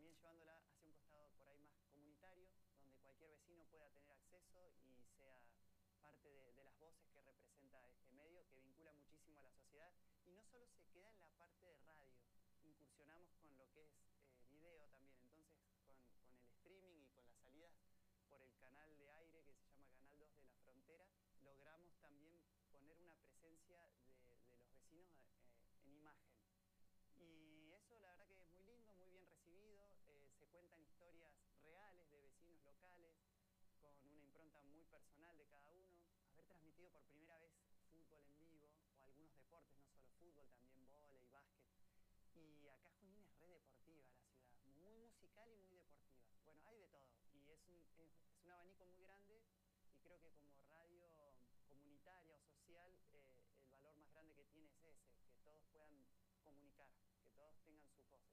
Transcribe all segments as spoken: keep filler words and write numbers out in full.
también llevándola hacia un costado por ahí más comunitario, donde cualquier vecino pueda tener acceso y sea parte de, de las voces que representa este medio, que vincula muchísimo a la sociedad, y no solo se queda en la parte de radio, incursionamos con lo que es eh, video también, entonces con, con el streaming y con las salidas por el canal de aire que se llama Canal dos de la Frontera, logramos también poner una presencia de, de los vecinos eh, en imagen. Y eso la verdad que es muy lindo, muy bien recibido, eh, se cuentan historias reales de vecinos locales, con una impronta muy personal de cada uno, haber transmitido por primera vez fútbol en vivo, o algunos deportes, no solo fútbol, también vóley, básquet. Y acá Junín es re deportiva la ciudad, muy musical y muy deportiva. Bueno, hay de todo, y es un, es, es un abanico muy grande, y creo que como radio comunitaria o social, eh, el valor más grande que tiene es ese, que todos puedan comunicar, que todos tengan sus voces.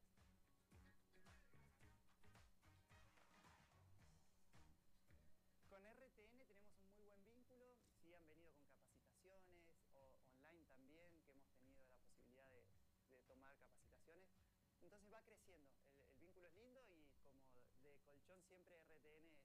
Con R T N tenemos un muy buen vínculo, sí han venido con capacitaciones, o online también, que hemos tenido la posibilidad de, de tomar capacitaciones. Entonces va creciendo, el, el vínculo es lindo y como de colchón siempre R T N